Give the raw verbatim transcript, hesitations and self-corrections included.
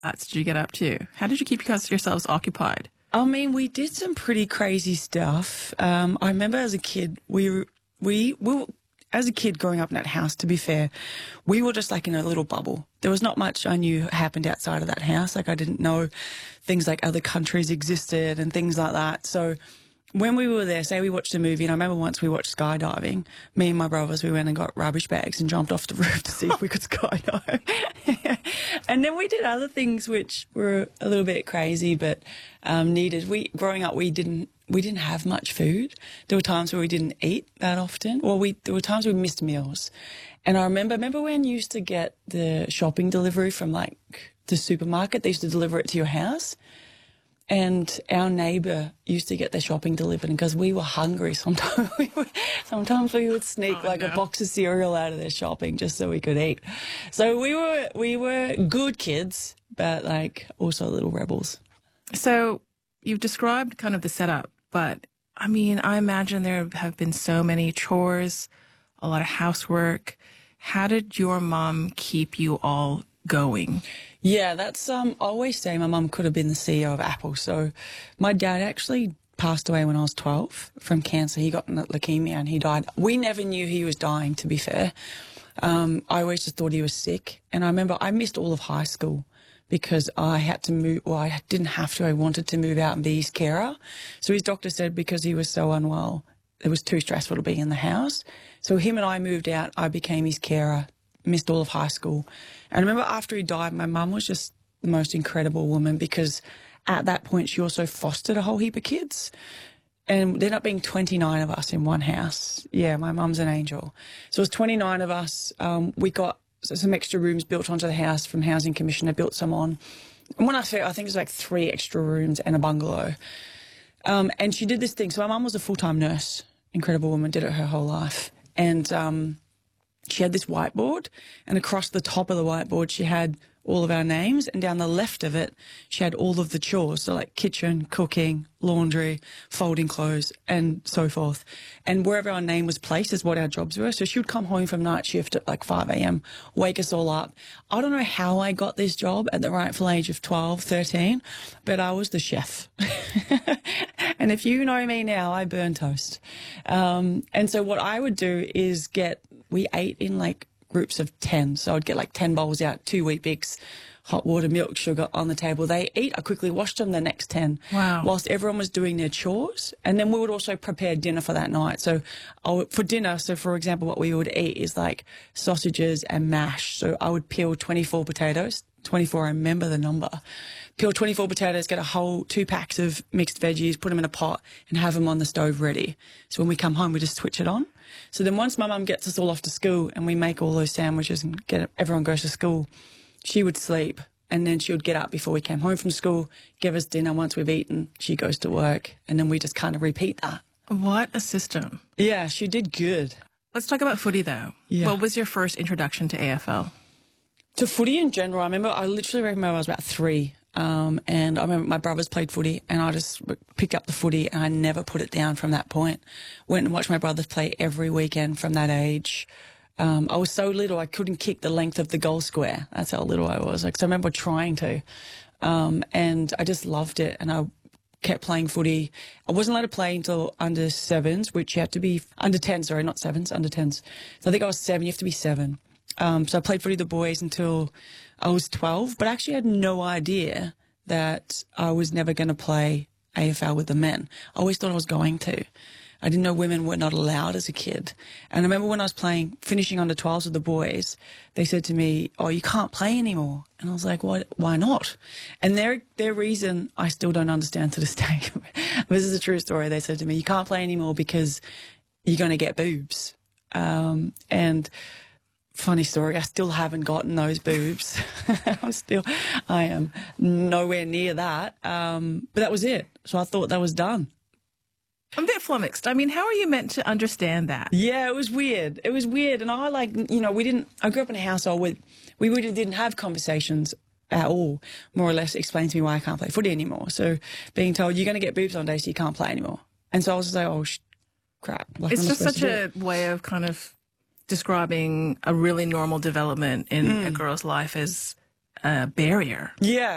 did you get up to? How did you keep yourselves occupied? I mean, we did some pretty crazy stuff. Um, I remember as a kid, we were, we, we were, as a kid growing up in that house, to be fair, we were just like in a little bubble. There was not much I knew happened outside of that house. Like I didn't know things like other countries existed and things like that. So when we were there, say we watched a movie, and I remember once we watched skydiving, me and my brothers, we went and got rubbish bags and jumped off the roof to see if we could skydive. And then we did other things which were a little bit crazy, but um, needed. We growing up, we didn't we didn't have much food. There were times where we didn't eat that often, or we there were times we missed meals. And I remember remember when you used to get the shopping delivery from like the supermarket. They used to deliver it to your house. And our neighbour used to get their shopping delivered, and because we were hungry, sometimes we would, sometimes we would sneak oh, like no. a box of cereal out of their shopping just so we could eat. So we were we were good kids, but like also little rebels. So you've described kind of the setup, but I mean, I imagine there have been so many chores, a lot of housework. How did your mom keep you all going? Yeah, that's, um, I always say my mum could have been the C E O of Apple. So my dad actually passed away when I was twelve from cancer. He got leukemia and he died. We never knew he was dying, to be fair. Um, I always just thought he was sick. And I remember I missed all of high school because I had to move, well, I didn't have to, I wanted to move out and be his carer. So his doctor said because he was so unwell, it was too stressful to be in the house. So him and I moved out, I became his carer. Missed all of high school. And I remember after he died, my mum was just the most incredible woman because at that point she also fostered a whole heap of kids. And there ended up being twenty-nine of us in one house. Yeah, my mum's an angel. So it was twenty-nine of us. Um, we got some extra rooms built onto the house from Housing Commissioner, built some on. And when I say, I think it was like three extra rooms and a bungalow. Um, and she did this thing. So my mum was a full-time nurse, incredible woman, did it her whole life. And um, she had this whiteboard, and across the top of the whiteboard she had all of our names, and down the left of it she had all of the chores, so like kitchen, cooking, laundry, folding clothes, and so forth. And wherever our name was placed is what our jobs were. So she would come home from night shift at like five a m, wake us all up. I don't know how I got this job at the rightful age of twelve, thirteen, but I was the chef. And if you know me now, I burn toast. Um, and so what I would do is get, we ate in like groups of ten. So I'd get like ten bowls out, two Weet-Bix, hot water, milk, sugar on the table. They eat. I quickly washed them the next ten. Wow. Whilst everyone was doing their chores. And then we would also prepare dinner for that night. So I would, for dinner, so for example, what we would eat is like sausages and mash. So I would peel twenty-four potatoes. twenty-four, I remember the number. Peel twenty-four potatoes, get a whole two packs of mixed veggies, put them in a pot and have them on the stove ready. So when we come home, we just switch it on. So then once my mum gets us all off to school and we make all those sandwiches and get everyone goes to school, she would sleep and then she would get up before we came home from school, give us dinner. Once we've eaten, she goes to work, and then we just kind of repeat that. What a system. Yeah, she did good. Let's talk about footy though. Yeah. What was your first introduction to A F L? To footy in general, I remember, I literally remember I was about three. Um, and I remember my brothers played footy and I just picked up the footy and I never put it down from that point. Went and watched my brothers play every weekend from that age. Um, I was so little I couldn't kick the length of the goal square. That's how little I was. Like, so I remember trying to. Um, and I just loved it, and I kept playing footy. I wasn't allowed to play until under sevens, which you have to be under ten, sorry, not sevens, under tens. So I think I was seven, you have to be seven. Um, so I played footy with the boys until I was twelve, but I actually had no idea that I was never going to play A F L with the men. I always thought I was going to. I didn't know women were not allowed as a kid. And I remember when I was playing, finishing under twelves with the boys, they said to me, oh, you can't play anymore. And I was like, why, why not? And their, their reason I still don't understand to this day. This is a true story. They said to me, you can't play anymore because you're going to get boobs. Um, and funny story, I still haven't gotten those boobs. I'm still, I am nowhere near that. Um, but that was it. So I thought that was done. I'm a bit flummoxed. I mean, how are you meant to understand that? Yeah, it was weird. It was weird. And I like, you know, we didn't, I grew up in a household where we really didn't have conversations at all, more or less explain to me why I can't play footy anymore. So being told you're going to get boobs on day, so you can't play anymore. And so I was just like, oh, sh crap. Like, it's just such a way of kind of describing a really normal development in mm. a girl's life as a barrier. Yeah.